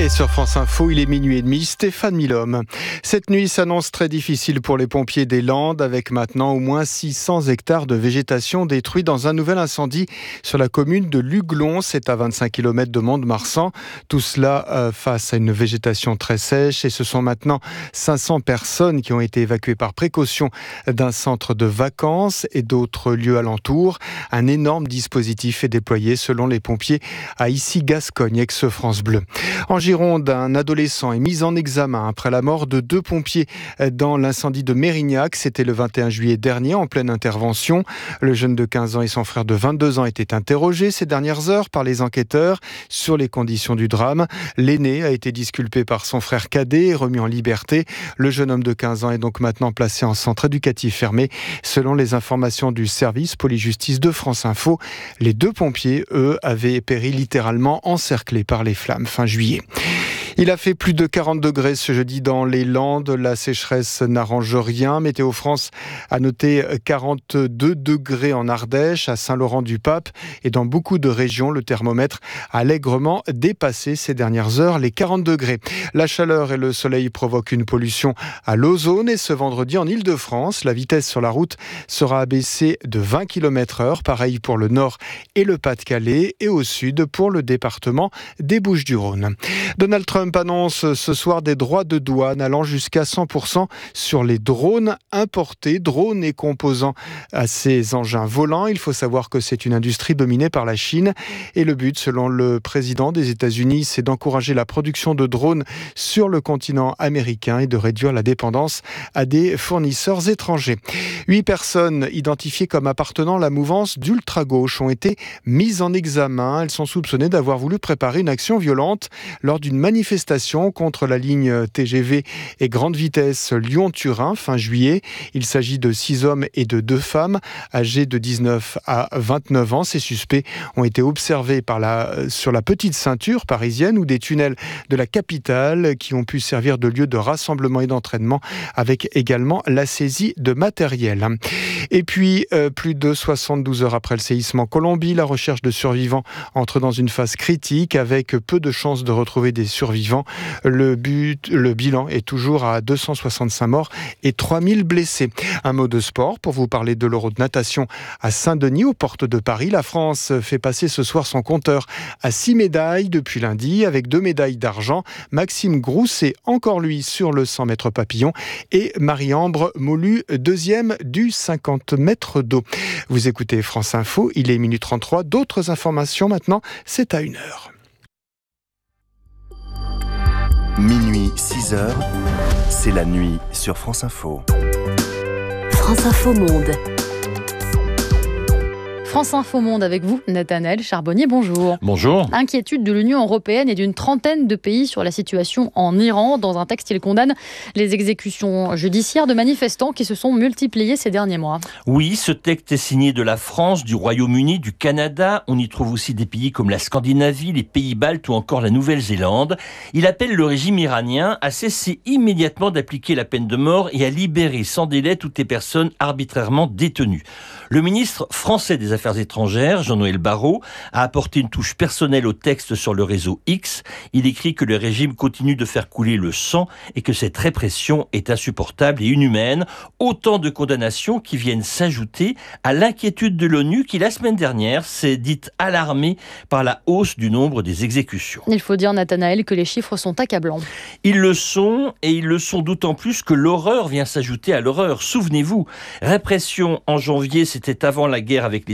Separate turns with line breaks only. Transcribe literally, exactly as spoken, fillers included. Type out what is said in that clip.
Et sur France Info, il est minuit et demi, Stéphane Milhomme. Cette nuit s'annonce très difficile pour les pompiers des Landes, avec maintenant au moins six cents hectares de végétation détruits dans un nouvel incendie sur la commune de Luglon. C'est à vingt-cinq kilomètres de Mont-de-Marsan. Tout cela euh, face à une végétation très sèche. Et ce sont maintenant cinq cents personnes qui ont été évacuées par précaution d'un centre de vacances et d'autres lieux alentours. Un énorme dispositif est déployé selon les pompiers à Issy-Gascogne, ex-France Bleu. En Gironde, un adolescent est mis en examen après la mort de deux pompiers dans l'incendie de Mérignac. C'était le vingt et un juillet dernier, en pleine intervention. Le jeune de quinze ans et son frère de vingt-deux ans étaient interrogés ces dernières heures par les enquêteurs sur les conditions du drame. L'aîné a été disculpé par son frère cadet et remis en liberté. Le jeune homme de quinze ans est donc maintenant placé en centre éducatif fermé. Selon les informations du service police-justice de France Info, les deux pompiers, eux, avaient péri littéralement encerclés par les flammes fin juillet. Il a fait plus de quarante degrés ce jeudi dans les Landes. La sécheresse n'arrange rien. Météo France a noté quarante-deux degrés en Ardèche, à Saint-Laurent-du-Pape et dans beaucoup de régions. Le thermomètre a allègrement dépassé ces dernières heures les quarante degrés. La chaleur et le soleil provoquent une pollution à l'ozone et ce vendredi en Île-de-France, la vitesse sur la route sera abaissée de vingt kilomètres heure. Pareil pour le Nord et le Pas-de-Calais et au Sud pour le département des Bouches-du-Rhône. Donald Trump annonce ce soir des droits de douane allant jusqu'à cent pour cent sur les drones importés, drones et composants à ces engins volants. Il faut savoir que c'est une industrie dominée par la Chine et le but, selon le président des États-Unis, c'est d'encourager la production de drones sur le continent américain et de réduire la dépendance à des fournisseurs étrangers. Huit personnes identifiées comme appartenant à la mouvance d'ultra-gauche ont été mises en examen. Elles sont soupçonnées d'avoir voulu préparer une action violente lors d'une manifestation contre la ligne T G V et grande vitesse Lyon-Turin fin juillet. Il s'agit de six hommes et de deux femmes âgés de dix-neuf à vingt-neuf ans. Ces suspects ont été observés par la, sur la petite ceinture parisienne ou des tunnels de la capitale qui ont pu servir de lieu de rassemblement et d'entraînement avec également la saisie de matériel. Et puis, euh, plus de soixante-douze heures après le séisme en Colombie, la recherche de survivants entre dans une phase critique avec peu de chances de retrouver des survivants. Le, but, le bilan est toujours à deux cent soixante-cinq morts et trois mille blessés. Un mot de sport pour vous parler de l'Euro de natation à Saint-Denis, aux portes de Paris. La France fait passer ce soir son compteur à six médailles depuis lundi, avec deux médailles d'argent. Maxime Grousset, encore lui, sur le cent mètres papillon et Marie-Ambre Molu, deuxième du cinquante mètres d'eau. Vous écoutez France Info, il est minuit trente-trois. D'autres informations maintenant, c'est à une heure.
Minuit, six heures, c'est la nuit sur France Info.
France Info Monde.
France Info Monde avec vous, Nathanaël Charbonnier, bonjour.
Bonjour.
Inquiétude de l'Union européenne et d'une trentaine de pays sur la situation en Iran. Dans un texte, il condamne les exécutions judiciaires de manifestants qui se sont multipliées ces derniers mois.
Oui, ce texte est signé de la France, du Royaume-Uni, du Canada. On y trouve aussi des pays comme la Scandinavie, les pays baltes ou encore la Nouvelle-Zélande. Il appelle le régime iranien à cesser immédiatement d'appliquer la peine de mort et à libérer sans délai toutes les personnes arbitrairement détenues. Le ministre français des Affaires étrangères, Jean-Noël Barrot, a apporté une touche personnelle au texte sur le réseau X. Il écrit que le régime continue de faire couler le sang et que cette répression est insupportable et inhumaine. Autant de condamnations qui viennent s'ajouter à l'inquiétude de l'ONU qui, la semaine dernière, s'est dite alarmée par la hausse du nombre des exécutions.
Il faut dire, Nathanaël, que les chiffres sont accablants.
Ils le sont, et ils le sont d'autant plus que l'horreur vient s'ajouter à l'horreur. Souvenez-vous, répression en janvier, c'était avant la guerre avec les